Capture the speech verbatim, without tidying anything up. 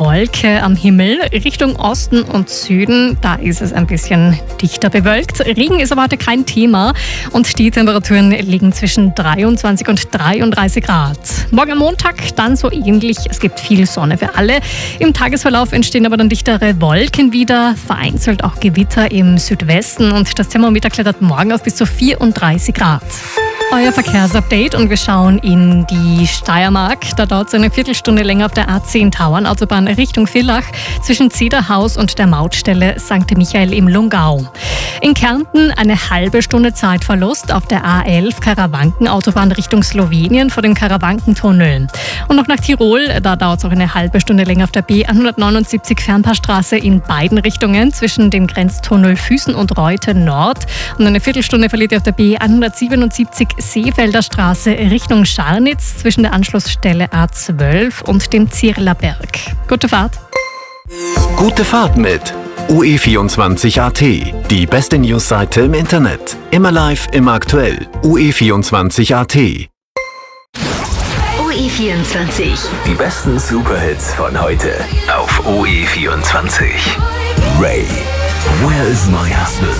Wolke am Himmel. Richtung Osten und Süden, da ist es ein bisschen dichter bewölkt. Regen ist aber heute kein Thema und die Temperaturen liegen zwischen dreiundzwanzig und dreiunddreißig Grad. Morgen am Montag dann so ähnlich. Es gibt viel Sonne für alle. Im Tagesverlauf entstehen aber dann dichtere Wolken wieder, vereinzelt auch Gewitter im Südwesten und das Thermometer klettert morgen auf bis zu vierunddreißig Grad. Euer Verkehrsupdate und wir schauen in die Steiermark. Da dauert es eine Viertelstunde länger auf der A zehn Tauernautobahn Richtung Villach zwischen Zederhaus und der Mautstelle Sankt Michael im Lungau. In Kärnten eine halbe Stunde Zeitverlust auf der A elf Karawankenautobahn Richtung Slowenien vor dem Karawankentunnel. Und noch nach Tirol, da dauert es auch eine halbe Stunde länger auf der B hundertneunundsiebzig Fernpassstraße in beiden Richtungen zwischen dem Grenztunnel Füßen und Reute Nord. Und eine Viertelstunde verliert ihr auf der B hundertsiebenundsiebzig Seefelder Straße Richtung Scharnitz zwischen der Anschlussstelle A zwölf und dem Zierlerberg. Gute Fahrt! Gute Fahrt mit U E vierundzwanzig Punkt A T. Die beste Newsseite im Internet. Immer live, immer aktuell. U E vierundzwanzig Punkt A T. U E vierundzwanzig. Die besten Superhits von heute auf U E vierundzwanzig. Ray, Where is my husband?